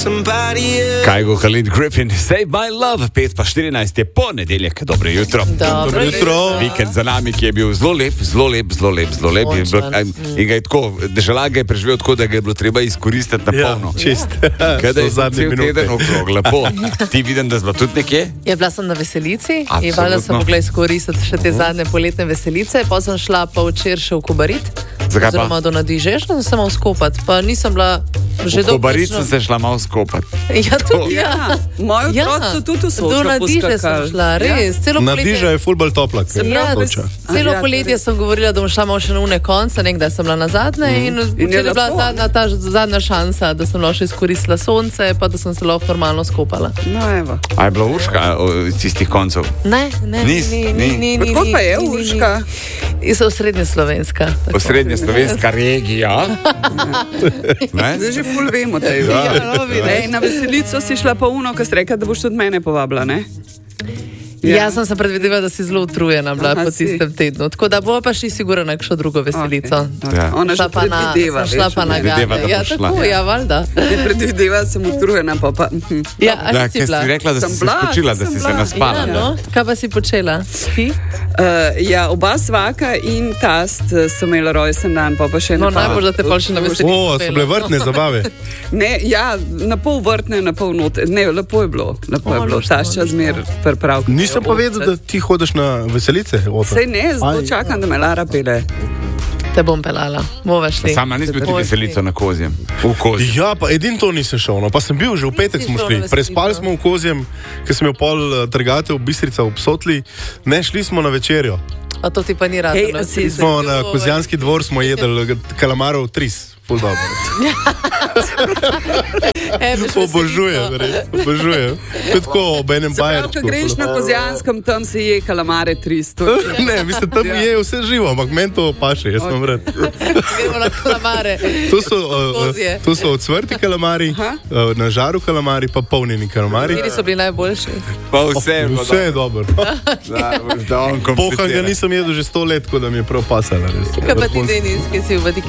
Kygo, Khalid Griffin, Save My Love, 5:14 je ponedeljek, dobro jutro. Dobro jutro. Vikend za nami, ki je bil zelo lep. In ga je tako, dežela ga je preživel tako, da ga je bilo treba izkoristiti na polno. Čist. Kada je cel teden okrog, lepo. Ti vidim, da smo tudi nekje? Ja, bila sem na veselici Absolutno. in valjda sem mogla izkoristiti še te zadnje poletne veselice, pa sem šla pa včeraj še v Kobarit. Zakaj pa? Oziroma do Nadiže, šla sem malo skopati, pa nisem bila že V Kobarit sem se šla malo skopati. Ja, tudi ja. Moji otroci so tudi v Sočo Do Nadiže sem šla, res. Celo Nadiža je ful bolj topla. Celo poletje sem govorila, da bom šla malo še na une konce, nekdaj sem bila na zadnje in včeraj je bila zadnja šansa, da sem lahko še izkoristila sonce, pa da sem se lahko normalno skopala. No, evo. A je bila Urška iz tistih koncev? Ne, Ni. Kako pa je Urška? So osrednjeslovenska. Osrednjeslovenska regija. Ne? Zdaj že ful vemo, da je. Ej, na veselico si šla pa uno, ko si rekla, da boš tudi mene povabila, ne? Ja, sem se predvidevala, da si zelo utrujena bila po tistem tednu. Tako da bo pa šli sigurno na kakšno drugo veselico. Ja. Ona že predvideva. Šla pa na Predvideva, gane. da Ja, bo šla. tako, ja, valjda. Ne predvideva, sem utrujena, pa. Ja, Da, a si ker bila? si rekla, da si Sem se bila, spočila, da sem si se bila. naspala. Ja, no. Kaj pa si počela? Ti? Ja, oba svaka in tast so imela rojsten dan, pa še No, najbolj, da te pol še na veselico. O, so bile vrtne zabave. Ne, ja, na pol vrtne, na pol note. Ne, lepo je bilo. Tašča zmer priprav. Nisem pa vedel, da ti hodiš na veselice. Sej ne, zato čakam, da me Lara pele. Te bom pelala. Bova šli. Sama nisi bil ti veselico na Kozjem. V Kozjem. Ja, pa edin to nisem šel, no. Pa sem bil, že v petek smo šli. Prespali smo v Kozjem, ker sem imel pol trgatev, Bistrica v Psotli. Ne, šli smo na večerjo. A to ti pa ni rado. Hej, no, si- Smo na Kozjanski dvor, smo jedli kalamarov 3. Ful dobro. Obožujem, res. Obožujem. To je tako ob enem Se pravi, bajerčku. ko greš na Kozjanskem, tam se je kalamare 300. Ne, mislim, tam je vse živo, ampak meni to paše, jaz sem vred. Gremo na kalamare. To so odsvrti kalamari, na žaru kalamari, pa polnjeni kalamari. Kateri so bili najboljši? Pa vse je bilo Vse je dobro. da on Pohan ga komplicira. nisem jedel že 100 let, tako da mi je prav pasala. Kaj pa ti, Denis, ki si v